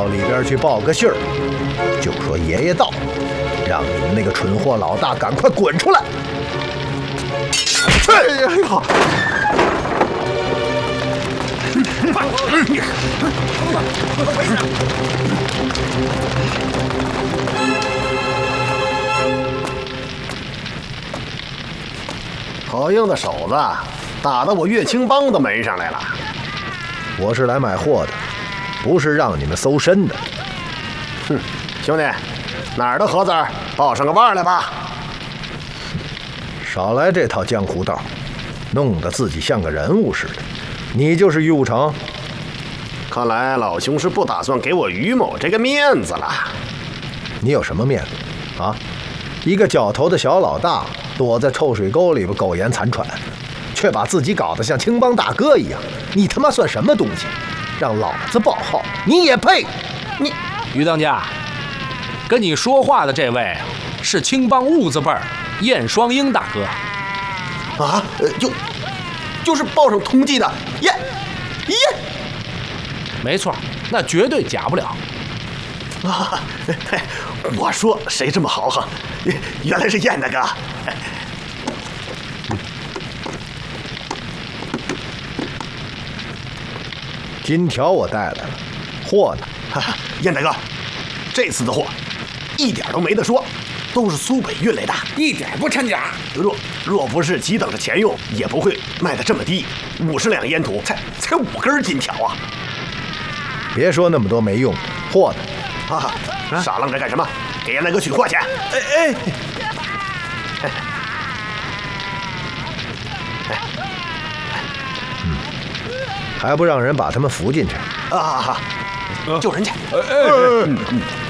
里边去报个信儿，就说爷爷到，让你们那个蠢货老大赶快滚出来。去！ 哎呀！ 好硬的手子，打到我乐清帮的门上来了。 我是来买货的，不是让你们搜身的。 哼，兄弟，哪儿的盒子报上个腕来吧。 少来这套江湖道，弄得自己像个人物似的。你就是于武成？ 看来老兄是不打算给我于某这个面子了。 你有什么面子啊？一个角头的小老大躲在臭水沟里边苟延残喘，却把自己搞得像青帮大哥一样，你他妈算什么东西？让老子报号，你也配？你于当家，跟你说话的这位是青帮痦子辈儿燕双英大哥。 啊，就是报上通缉的燕。 没错，那绝对假不了。 啊，我说谁这么豪横？原来是燕大哥。 金条我带来了，货呢？ 燕大哥，这次的货一点都没得说，都是苏北运来的， 一点不掺假。 若不是急等着钱用，也不会卖得这么低。50两烟土，才5根金条啊！ 别说那么多没用的，货呢？ 傻愣着干什么？给燕大哥取货去！ 还不让人把他们扶进去？ 救人去！